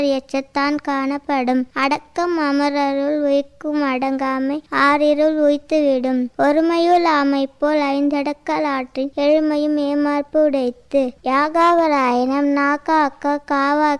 எச்சத்தான் காணப்படும். அடக்கம் அமரருள் உய்க்கும் அடங்காமை ஆறிருள் உய்த்துவிடும். ஒருமையுள் ஆமைப்போல் ஐந்தடக்கல் ஆற்றின் எழுமையும் ஏமார்பு உடைத்து யாகாவராயினம் நாகாக்க காவாக்கி